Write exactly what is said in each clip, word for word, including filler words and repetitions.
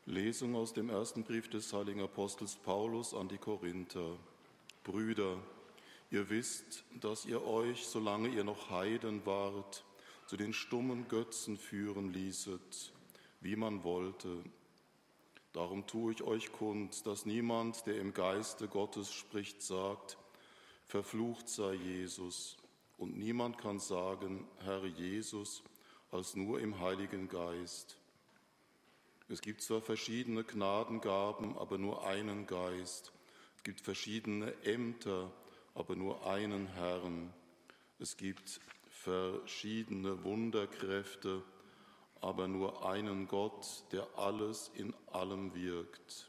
Lesung aus dem ersten Brief des heiligen Apostels Paulus an die Korinther. Brüder, ihr wisst, dass ihr euch, solange ihr noch Heiden wart, zu den stummen Götzen führen ließet, wie man wollte. Darum tue ich euch kund, dass niemand, der im Geiste Gottes spricht, sagt, verflucht sei Jesus. Und niemand kann sagen, Herr Jesus, als nur im Heiligen Geist. Es gibt zwar verschiedene Gnadengaben, aber nur einen Geist. Es gibt verschiedene Ämter, aber nur einen Herrn. Es gibt verschiedene Wunderkräfte, aber nur einen Gott, der alles in allem wirkt.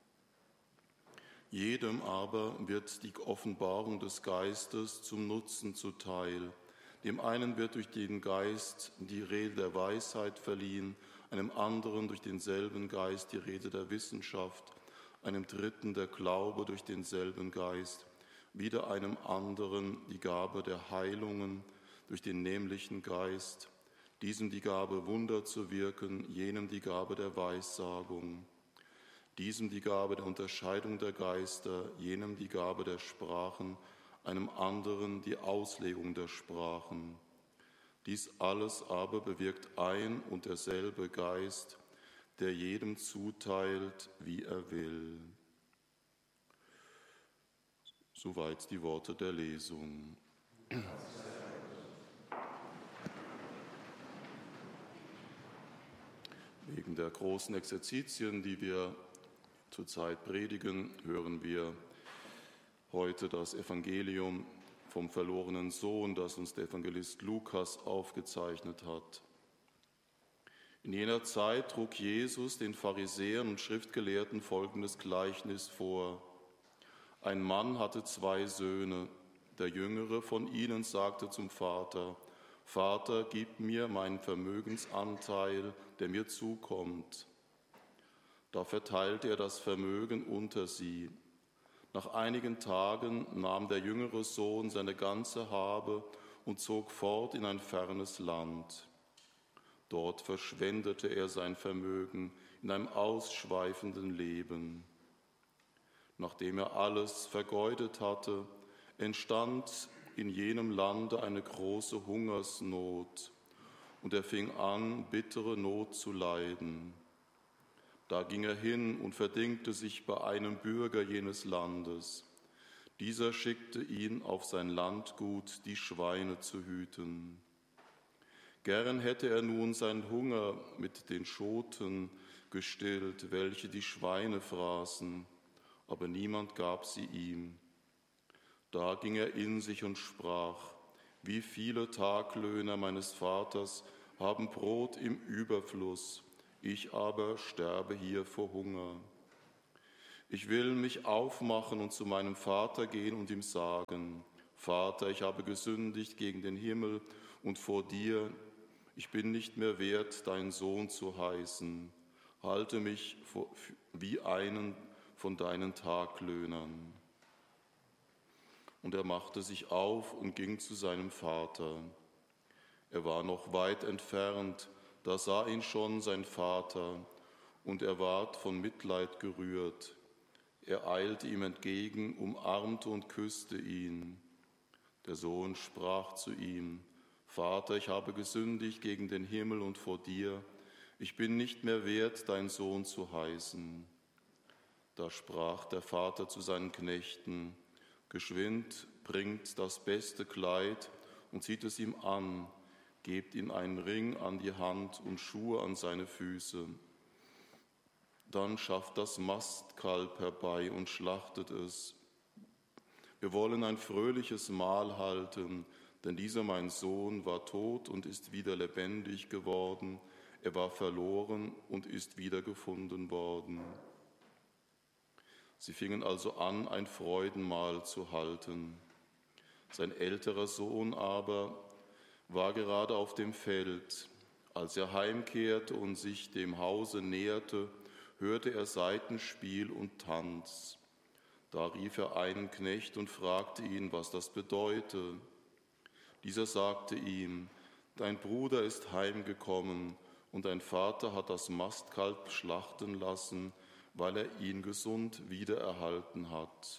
Jedem aber wird die Offenbarung des Geistes zum Nutzen zuteil. Dem einen wird durch den Geist die Rede der Weisheit verliehen, einem anderen durch denselben Geist die Rede der Wissenschaft, einem dritten der Glaube durch denselben Geist, wieder einem anderen die Gabe der Heilungen durch den nämlichen Geist, diesem die Gabe, Wunder zu wirken, jenem die Gabe der Weissagung, diesem die Gabe der Unterscheidung der Geister, jenem die Gabe der Sprachen, einem anderen die Auslegung der Sprachen. Dies alles aber bewirkt ein und derselbe Geist, der jedem zuteilt, wie er will. Soweit die Worte der Lesung. Wegen der großen Exerzitien, die wir zurzeit predigen, hören wir heute das Evangelium vom verlorenen Sohn, das uns der Evangelist Lukas aufgezeichnet hat. In jener Zeit trug Jesus den Pharisäern und Schriftgelehrten folgendes Gleichnis vor. Ein Mann hatte zwei Söhne. Der Jüngere von ihnen sagte zum Vater, Vater, gib mir meinen Vermögensanteil, der mir zukommt. Da verteilte er das Vermögen unter sie. Nach einigen Tagen nahm der jüngere Sohn seine ganze Habe und zog fort in ein fernes Land. Dort verschwendete er sein Vermögen in einem ausschweifenden Leben. Nachdem er alles vergeudet hatte, entstand in jenem Lande eine große Hungersnot, und er fing an, bittere Not zu leiden. Da ging er hin und verdingte sich bei einem Bürger jenes Landes. Dieser schickte ihn auf sein Landgut, die Schweine zu hüten. Gern hätte er nun seinen Hunger mit den Schoten gestillt, welche die Schweine fraßen, aber niemand gab sie ihm. Da ging er in sich und sprach, wie viele Taglöhner meines Vaters haben Brot im Überfluss, ich aber sterbe hier vor Hunger. Ich will mich aufmachen und zu meinem Vater gehen und ihm sagen, Vater, ich habe gesündigt gegen den Himmel und vor dir, ich bin nicht mehr wert, dein Sohn zu heißen. Halte mich wie einen von deinen Taglöhnern. Und er machte sich auf und ging zu seinem Vater. Er war noch weit entfernt, da sah ihn schon sein Vater, und er ward von Mitleid gerührt. Er eilte ihm entgegen, umarmte und küsste ihn. Der Sohn sprach zu ihm, Vater, ich habe gesündigt gegen den Himmel und vor dir. Ich bin nicht mehr wert, dein Sohn zu heißen. Da sprach der Vater zu seinen Knechten, geschwind bringt das beste Kleid und zieht es ihm an, gebt ihm einen Ring an die Hand und Schuhe an seine Füße. Dann schafft das Mastkalb herbei und schlachtet es. Wir wollen ein fröhliches Mahl halten, denn dieser mein Sohn war tot und ist wieder lebendig geworden. Er war verloren und ist wiedergefunden worden. Sie fingen also an, ein Freudenmahl zu halten. Sein älterer Sohn aber war gerade auf dem Feld. Als er heimkehrte und sich dem Hause näherte, hörte er Saitenspiel und Tanz. Da rief er einen Knecht und fragte ihn, was das bedeute. Dieser sagte ihm, dein Bruder ist heimgekommen und dein Vater hat das Mastkalb schlachten lassen, weil er ihn gesund wiedererhalten hat.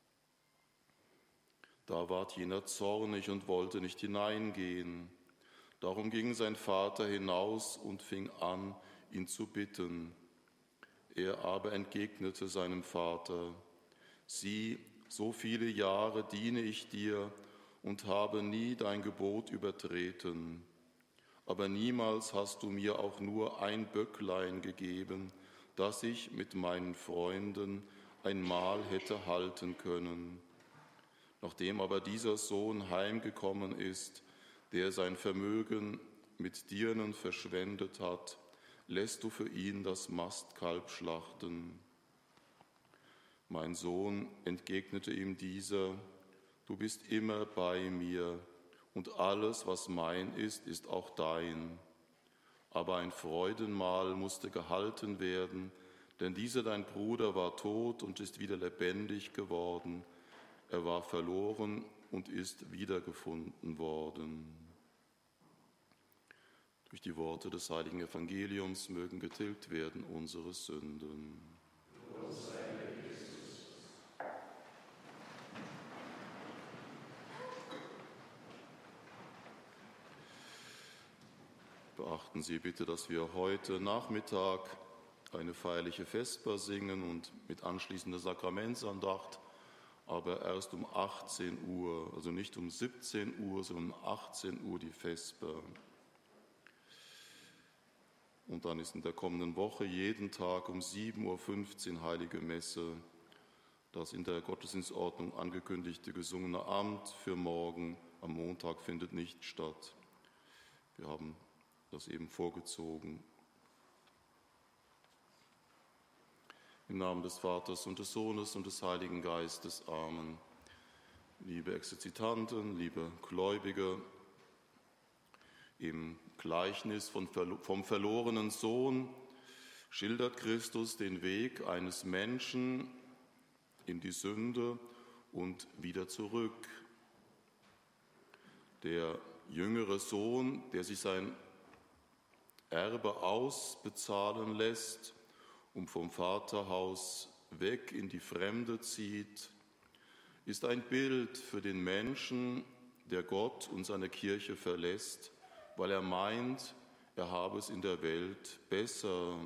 Da ward jener zornig und wollte nicht hineingehen. Darum ging sein Vater hinaus und fing an, ihn zu bitten. Er aber entgegnete seinem Vater: Sieh, so viele Jahre diene ich dir und habe nie dein Gebot übertreten. Aber niemals hast du mir auch nur ein Böcklein gegeben, das ich mit meinen Freunden ein Mahl hätte halten können. Nachdem aber dieser Sohn heimgekommen ist, der sein Vermögen mit Dirnen verschwendet hat, lässt du für ihn das Mastkalb schlachten. Mein Sohn, entgegnete ihm dieser, du bist immer bei mir, und alles, was mein ist, ist auch dein. Aber ein Freudenmahl musste gehalten werden, denn dieser dein Bruder war tot und ist wieder lebendig geworden. Er war verloren und ist wiedergefunden worden. Durch die Worte des heiligen Evangeliums mögen getilgt werden unsere Sünden. Beachten Sie bitte, dass wir heute Nachmittag eine feierliche Vesper singen und mit anschließender Sakramentsandacht, aber erst um achtzehn Uhr, also nicht um siebzehn Uhr, sondern um achtzehn Uhr die Vesper. Und dann ist in der kommenden Woche jeden Tag um sieben Uhr fünfzehn Heilige Messe. Das in der Gottesdienstordnung angekündigte gesungene Amt für morgen am Montag findet nicht statt. Wir haben das eben vorgezogen. Im Namen des Vaters und des Sohnes und des Heiligen Geistes. Amen. Liebe Exerzitanten, liebe Gläubige, im Gleichnis von, vom verlorenen Sohn schildert Christus den Weg eines Menschen in die Sünde und wieder zurück. Der jüngere Sohn, der sich sein Erbe ausbezahlen lässt, um vom Vaterhaus weg in die Fremde zieht, ist ein Bild für den Menschen, der Gott und seine Kirche verlässt, weil er meint, er habe es in der Welt besser.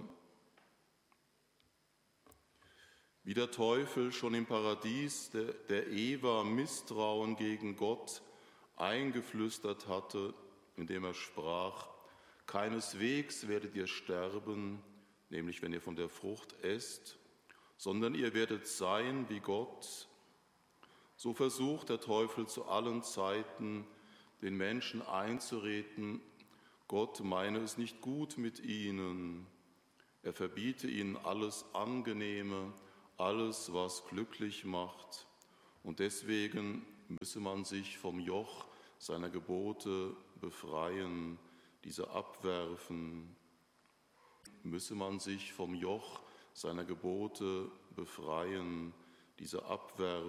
Wie der Teufel schon im Paradies der, der Eva Misstrauen gegen Gott eingeflüstert hatte, indem er sprach: Keineswegs werdet ihr sterben, nämlich wenn ihr von der Frucht esst, sondern ihr werdet sein wie Gott. So versucht der Teufel zu allen Zeiten, den Menschen einzureden, Gott meine es nicht gut mit ihnen. Er verbiete ihnen alles Angenehme, alles, was glücklich macht. Und deswegen müsse man sich vom Joch seiner Gebote befreien, diese abwerfen. Müsse man sich vom Joch seiner Gebote befreien, diese abwerfen.